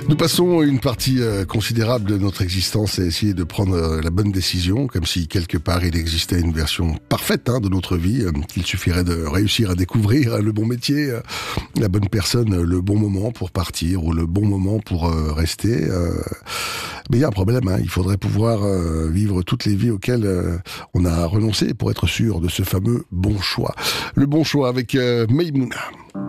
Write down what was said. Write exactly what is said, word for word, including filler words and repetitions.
Nous passons une partie euh, considérable de notre existence à essayer de prendre euh, la bonne décision, comme si quelque part il existait une version parfaite hein, de notre vie, euh, qu'il suffirait de réussir à découvrir euh, le bon métier, euh, la bonne personne, euh, le bon moment pour partir ou le bon moment pour euh, rester. Euh, mais il y a un problème, hein, il faudrait pouvoir euh, vivre toutes les vies auxquelles euh, on a renoncé pour être sûr de ce fameux bon choix. Le bon choix avec euh, Maïmouna.